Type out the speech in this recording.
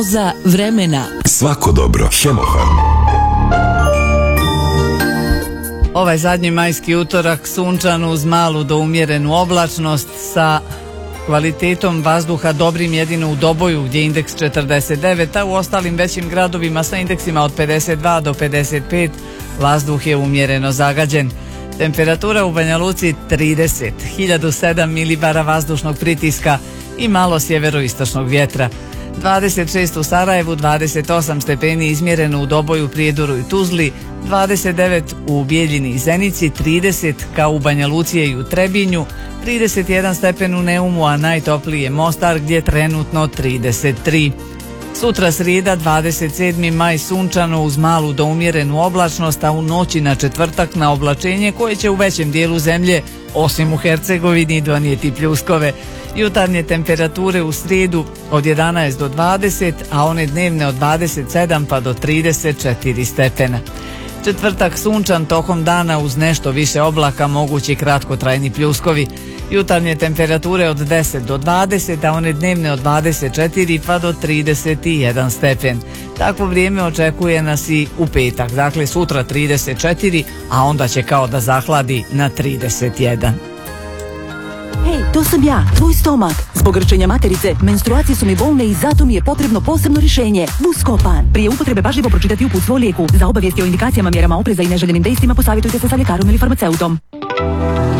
Za vremena. Svako dobro. Hemofarm. Ovaj zadnji majski utorak sunčan uz malu do umjerenu oblačnost sa kvalitetom vazduha dobrim jedino u Doboju gdje je indeks 49, a u ostalim većim gradovima sa indeksima od 52 do 55 vazduh je umjereno zagađen. Temperatura u Banja Luci 30, 1007 milibara vazdušnog pritiska i malo sjeveroistočnog vjetra. 26 u Sarajevu, 28 stepeni izmjereno u Doboju, Prijedoru i Tuzli, 29 u Bijeljini i Zenici, 30 kao u Banja Luci i u Trebinju, 31 stepen u Neumu, a najtopliji je Mostar gdje trenutno 33. Sutra srijeda 27. maj sunčano uz malu do umjerenu oblačnost, a u noći na četvrtak na oblačenje koje će u većem dijelu zemlje, osim u Hercegovini, donijeti pljuskove. Jutarnje temperature u srijedu od 11 do 20, a one dnevne od 27 pa do 34 stepena. Četvrtak sunčan tokom dana uz nešto više oblaka, mogući kratkotrajni pljuskovi. Jutarnje temperature od 10 do 20, a one dnevne od 24 pa do 31 stepen. Takvo vrijeme očekuje nas i u petak, dakle sutra 34, a onda će kao da zahladi na 31. Hej, to sam ja, tvoj stomak. Zbog grčenja materice, menstruacije su mi bolne i zato mi je potrebno posebno rješenje. Buscopan. Prije upotrebe pažljivo pročitati uputstvo o lijeku. Za obavijesti o indikacijama, mjerama opreza i neželjenim dejstvima posavjetujte se sa ljekarom ili farmaceutom.